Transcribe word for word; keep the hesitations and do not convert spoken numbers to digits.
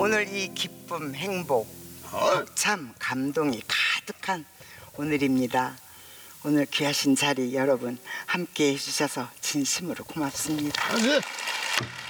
오늘 이 기쁨, 행복, 참 감동이 가득한 오늘입니다. 오늘 귀하신 자리 여러분 함께 해주셔서 진심으로 고맙습니다.